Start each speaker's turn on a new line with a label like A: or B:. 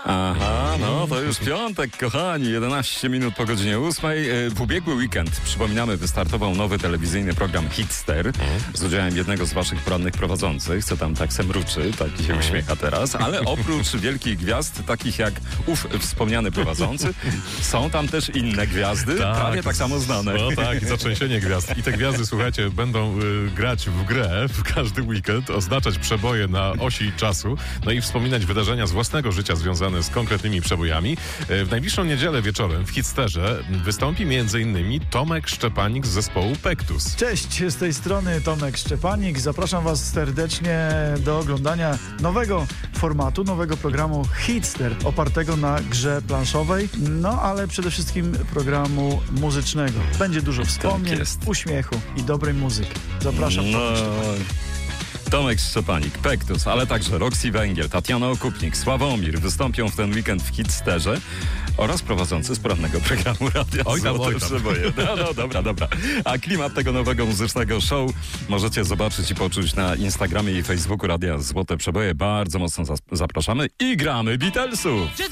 A: Aha, no to już piątek, kochani, 11 minut po godzinie 8. W ubiegły weekend, przypominamy, wystartował nowy telewizyjny program Hitster z udziałem jednego z waszych porannych prowadzących, co tam tak se mruczy, taki się uśmiecha teraz, ale oprócz wielkich gwiazd, takich jak ów wspomniany prowadzący, są tam też inne gwiazdy, prawie tak samo znane.
B: No tak, i zatrzęsienie gwiazd. I te gwiazdy, słuchajcie, będą grać w grę w każdy weekend, oznaczać przeboje na osi czasu, no i wspominać wydarzenia z własnego życia związane z konkretnymi przebojami. W najbliższą niedzielę wieczorem w Hitsterze wystąpi m.in. Tomek Szczepanik z zespołu Pektus.
C: Cześć, z tej strony Tomek Szczepanik. Zapraszam was serdecznie do oglądania nowego formatu, nowego programu Hitster, opartego na grze planszowej, no ale przede wszystkim programu muzycznego. Będzie dużo wspomnień, uśmiechu i dobrej muzyki. Zapraszam.
A: No, Tomek Szczepanik, Pektus, ale także Roxy Węgiel, Tatiana Okupnik, Sławomir wystąpią w ten weekend w Hitsterze oraz prowadzący z porannego programu Radia Złote Przeboje. No, dobra. A klimat tego nowego muzycznego show możecie zobaczyć i poczuć na Instagramie i Facebooku Radia Złote Przeboje. Bardzo mocno zapraszamy i gramy Beatlesów.